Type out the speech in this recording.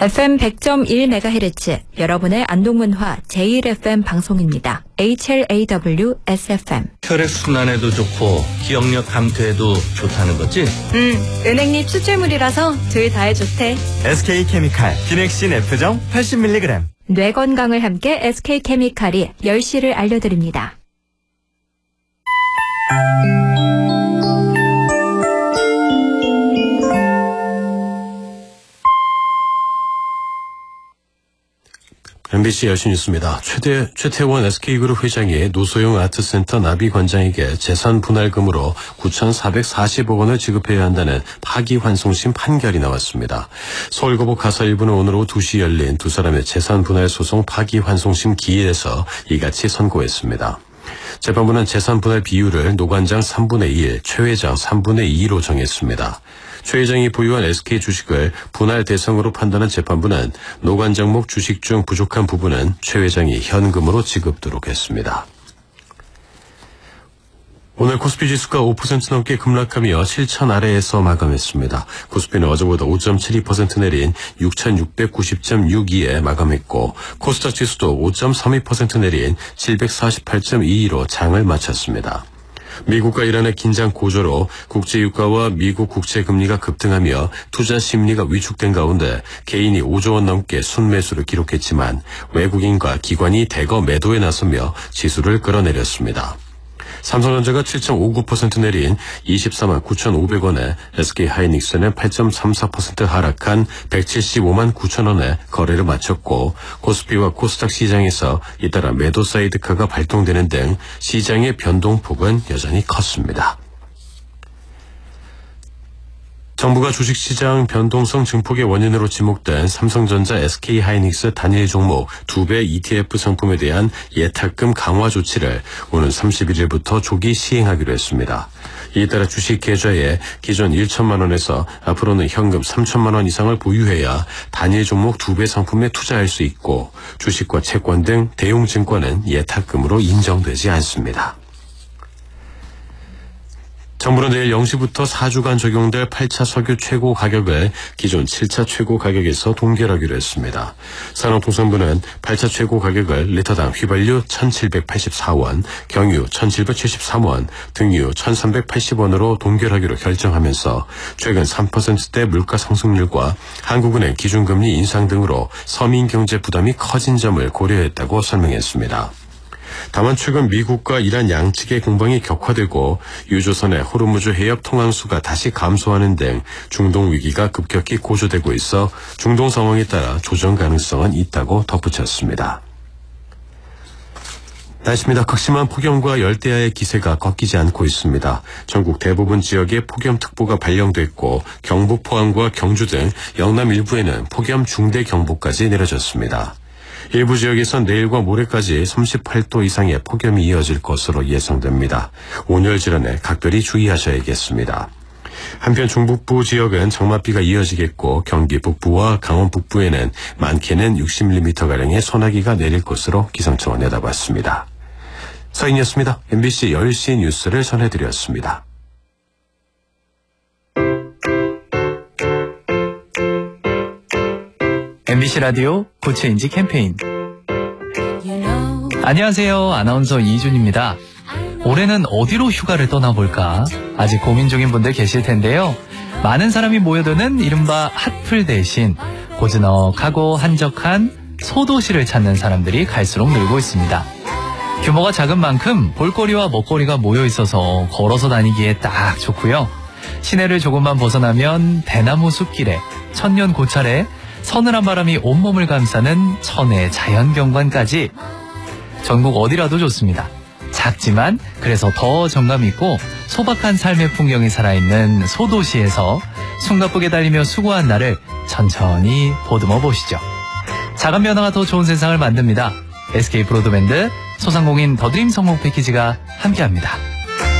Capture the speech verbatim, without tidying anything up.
에프엠 백 점 일 메가헤르츠 여러분의 안동문화 제일 에프엠 방송입니다. 에이치엘에이더블유-에스에프엠. 혈액순환에도 좋고 기억력 감퇴에도 좋다는 거지? 음, 은행잎 수출물이라서 둘 다에 좋대. 에스케이케미칼 기넥신 F정 팔십 밀리그램. 뇌 건강을 함께 에스케이케미칼이 열 시를 알려드립니다. 엠비씨 열 시 뉴스입니다. 최대, 최태원 에스케이그룹 회장이 노소영 아트센터 나비관장에게 재산 분할금으로 구천사백사십억 원을 지급해야 한다는 파기환송심 판결이 나왔습니다. 서울고법 가사 일 부는 오늘 오후 두 시 열린 두 사람의 재산 분할 소송 파기환송심 기일에서 이같이 선고했습니다. 재판부는 재산 분할 비율을 노관장 삼분의 일, 최 회장 삼분의 이로 정했습니다. 최 회장이 보유한 에스케이 주식을 분할 대상으로 판단한 재판부는 노관장목 주식 중 부족한 부분은 최 회장이 현금으로 지급토록 했습니다. 오늘 코스피 지수가 오 퍼센트 넘게 급락하며 칠천 아래에서 마감했습니다. 코스피는 어제보다 오 점 칠이 퍼센트 내린 육천육백구십 점 육이에 마감했고 코스닥 지수도 오 점 삼이 퍼센트 내린 칠백사십팔 점 이이로 장을 마쳤습니다. 미국과 이란의 긴장 고조로 국제유가와 미국 국채금리가 급등하며 투자 심리가 위축된 가운데 개인이 오조 원 넘게 순매수를 기록했지만 외국인과 기관이 대거 매도에 나서며 지수를 끌어내렸습니다. 삼성전자가 칠 점 오구 퍼센트 내린 이십사만 구천오백 원에 에스케이하이닉스는 팔 점 삼사 퍼센트 하락한 백칠십오만 구천 원에 거래를 마쳤고 코스피와 코스닥 시장에서 잇따라 매도 사이드카가 발동되는 등 시장의 변동폭은 여전히 컸습니다. 정부가 주식시장 변동성 증폭의 원인으로 지목된 삼성전자, 에스케이하이닉스 단일 종목 두 배 이티에프 상품에 대한 예탁금 강화 조치를 오는 삼십일 일부터 조기 시행하기로 했습니다. 이에 따라 주식 계좌에 기존 천만 원에서 앞으로는 현금 삼천만 원 이상을 보유해야 단일 종목 두 배 상품에 투자할 수 있고 주식과 채권 등 대용 증권은 예탁금으로 인정되지 않습니다. 정부는 내일 영 시부터 사 주간 적용될 팔 차 석유 최고 가격을 기존 칠 차 최고 가격에서 동결하기로 했습니다. 산업통상부는 팔 차 최고 가격을 리터당 휘발유 천칠백팔십사 원, 경유 천칠백칠십삼 원, 등유 천삼백팔십 원으로 동결하기로 결정하면서 최근 삼 퍼센트대 물가 상승률과 한국은행 기준금리 인상 등으로 서민경제 부담이 커진 점을 고려했다고 설명했습니다. 다만 최근 미국과 이란 양측의 공방이 격화되고 유조선의 호르무즈 해협 통항수가 다시 감소하는 등 중동 위기가 급격히 고조되고 있어 중동 상황에 따라 조정 가능성은 있다고 덧붙였습니다. 날씨입니다. 극심한 폭염과 열대야의 기세가 꺾이지 않고 있습니다. 전국 대부분 지역에 폭염특보가 발령됐고 경북 포항과 경주 등 영남 일부에는 폭염 중대경보까지 내려졌습니다. 일부 지역에선 내일과 모레까지 삼십팔 도 이상의 폭염이 이어질 것으로 예상됩니다. 온열 질환에 각별히 주의하셔야겠습니다. 한편 중북부 지역은 장맛비가 이어지겠고 경기 북부와 강원 북부에는 많게는 육십 밀리미터가량의 소나기가 내릴 것으로 기상청은 내다봤습니다. 서인이었습니다. 엠비씨 열 시 뉴스를 전해드렸습니다. 엠비씨 라디오 고체인지 캠페인. 안녕하세요. 아나운서 이준입니다. 올해는 어디로 휴가를 떠나볼까? 아직 고민 중인 분들 계실 텐데요. 많은 사람이 모여드는 이른바 핫플 대신 고즈넉하고 한적한 소도시를 찾는 사람들이 갈수록 늘고 있습니다. 규모가 작은 만큼 볼거리와 먹거리가 모여 있어서 걸어서 다니기에 딱 좋고요. 시내를 조금만 벗어나면 대나무 숲길에 천년 고찰에 서늘한 바람이 온몸을 감싸는 천혜 자연경관까지 전국 어디라도 좋습니다. 작지만 그래서 더 정감 있고 소박한 삶의 풍경이 살아있는 소도시에서 숨가쁘게 달리며 수고한 나를 천천히 보듬어 보시죠. 작은 변화가 더 좋은 세상을 만듭니다. 에스케이 브로드밴드 소상공인 더드림 성공 패키지가 함께합니다.